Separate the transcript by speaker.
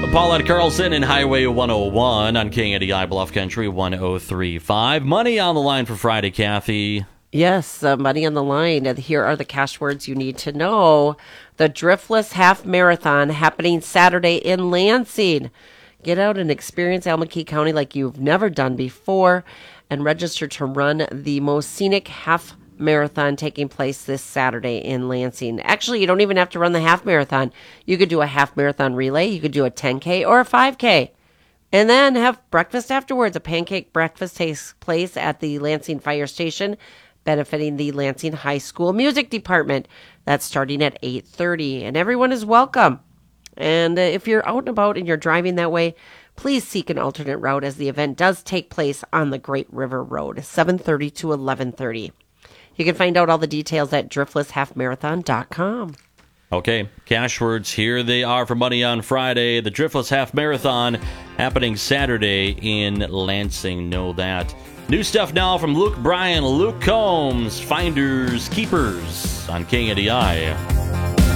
Speaker 1: Paulette Carlson and Highway 101 on KNDI Bluff Country 103.5. Money on the line for Friday, Kathy.
Speaker 2: Yes, money on the line. And here are the cash words you need to know. The Driftless Half Marathon happening Saturday in Lansing. Get out and experience Albuquerque County like you've never done before and register to run the most scenic half marathon taking place this Saturday in Lansing. Actually, you don't even have to run the half marathon. You could do a half marathon relay. You could do a 10K or a 5K. And then have breakfast afterwards. A pancake breakfast takes place at the Lansing Fire Station, benefiting the Lansing High School Music Department. That's starting at 8:30, and everyone is welcome. And if you're out and about and you're driving that way, please seek an alternate route as the event does take place on the Great River Road, 7:30 to 11:30. You can find out all the details at driftlesshalfmarathon.com.
Speaker 1: Okay, cash words, here they are for Money on Friday. The Driftless Half Marathon happening Saturday in Lansing. Know that. New stuff now from Luke Bryan, Luke Combs, Finders Keepers on KNDI.